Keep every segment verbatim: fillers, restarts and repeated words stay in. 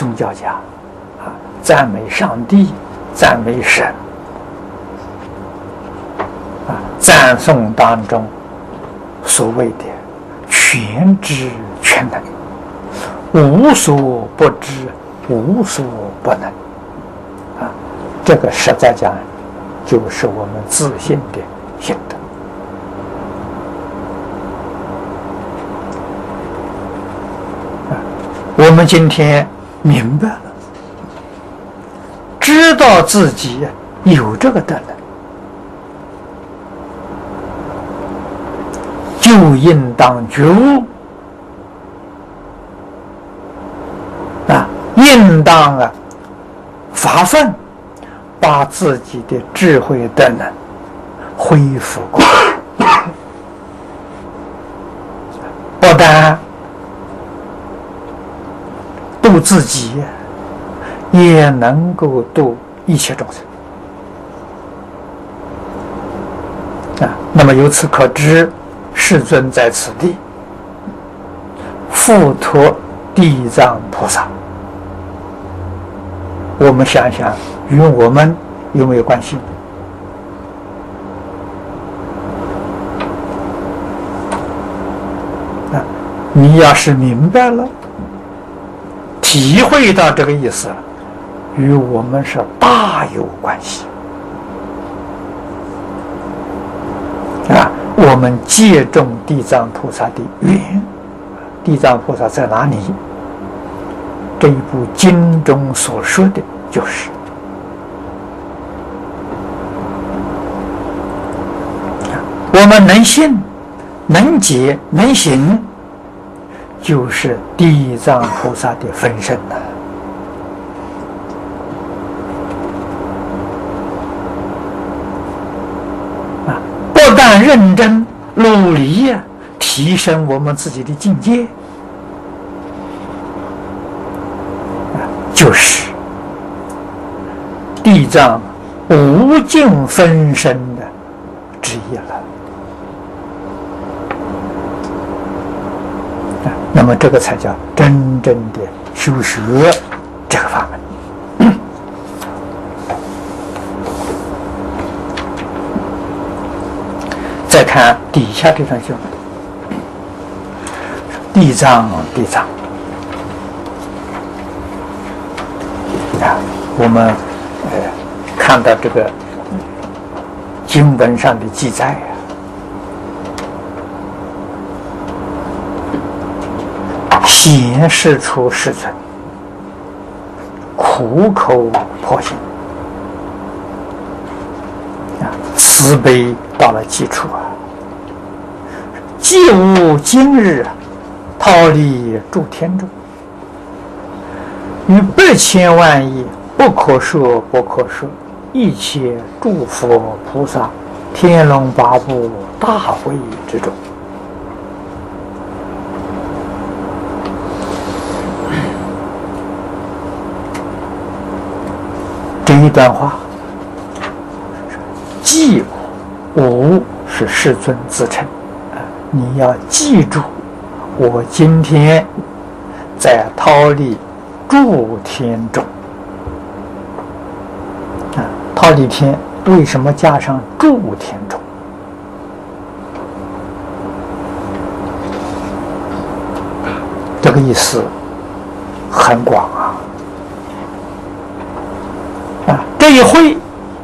宗教家啊，赞美上帝，赞美神啊，赞颂当中所谓的全知全能，无所不知，无所不能啊，这个实在讲就是我们自信的心得。我们今天明白了，知道自己有这个德能，就应当觉悟啊，应当啊发奋，把自己的智慧德能恢复过来，不但度自己，也能够度一切众生啊。那么由此可知，世尊在此地付托地藏菩萨，我们想想与我们有没有关系？啊，你要是明白了，体会到这个意思了，与我们是大有关系啊！我们借重地藏菩萨的缘，地藏菩萨在哪里？这一部经中所说的就是，我们能信、能解、能行，就是地藏菩萨的分身呐！啊，不但认真努力呀、啊，提升我们自己的境界，啊，就是地藏无尽分身的之一了。那么这个才叫真正的修学这个法门。再看底下这段经文，地藏地藏啊，我们呃看到这个经文上的记载啊，显示出世尊苦口婆心啊，慈悲到了极处啊！既无今日逃离诸天中，于百千万亿不可说不可说一切诸佛菩萨天龙八部大会之中。这一段话，记无是世尊自称啊，你要记住，我今天在忉利诸天中啊，忉利天为什么加上诸天中？这个意思很广啊。啊，这一会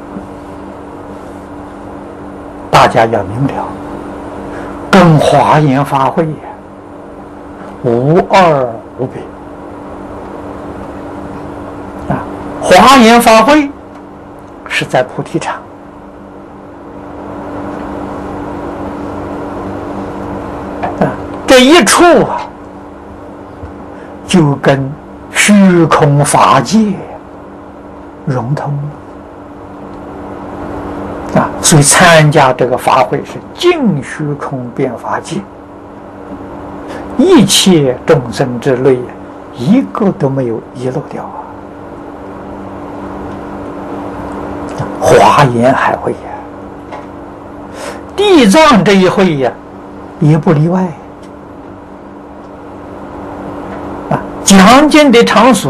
大家要明了，跟华严法会无二无别啊！华严法会是在菩提场，啊，这一处啊，就跟虚空法界融通啊，所以参加这个法会是尽虚空遍法界，一切众生之类，一个都没有遗漏掉啊！华严还会呀，地藏这一会呀，也不例外啊！讲经的场所